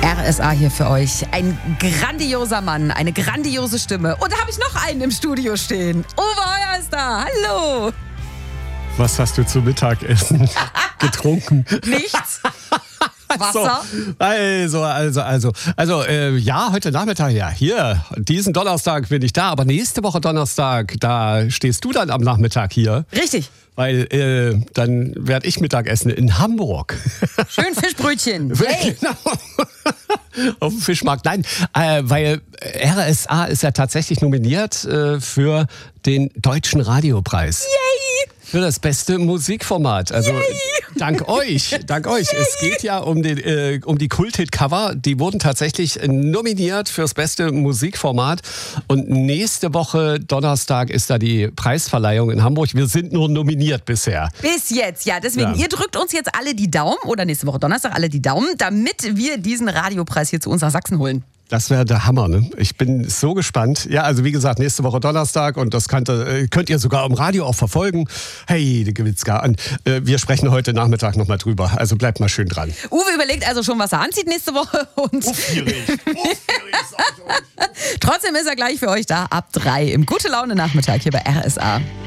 RSA hier für euch. Ein grandioser Mann, eine grandiose Stimme. Und da habe ich noch einen im Studio stehen. Uwe Heuer ist da. Hallo. Was hast du zu Mittagessen getrunken? Nichts. Wasser? Ja, heute Nachmittag, ja, hier, diesen Donnerstag bin ich da, aber nächste Woche Donnerstag, da stehst du dann am Nachmittag hier. Richtig. Weil dann werde ich Mittagessen in Hamburg. Schön Fischbrötchen. Yay. Genau. Auf dem Fischmarkt. Nein, weil RSA ist ja tatsächlich nominiert für den Deutschen Radiopreis. Yay! Für das beste Musikformat. Also dank euch. Es geht ja um die Kult-Hit-Cover. Die wurden tatsächlich nominiert fürs beste Musikformat. Und nächste Woche, Donnerstag, ist da die Preisverleihung in Hamburg. Wir sind nur nominiert bisher. Bis jetzt, ja. Deswegen, ihr drückt uns jetzt alle die Daumen, oder nächste Woche Donnerstag alle die Daumen, damit wir diesen Radiopreis hier zu uns nach Sachsen holen. Das wäre der Hammer, ne? Ich bin so gespannt. Ja, also wie gesagt, nächste Woche Donnerstag und das könnt ihr sogar im Radio auch verfolgen. Hey, die Gewitzka. Wir sprechen heute Nachmittag nochmal drüber. Also bleibt mal schön dran. Uwe überlegt also schon, was er anzieht nächste Woche. Und trotzdem ist er gleich für euch da ab 3 im Gute Laune Nachmittag hier bei RSA.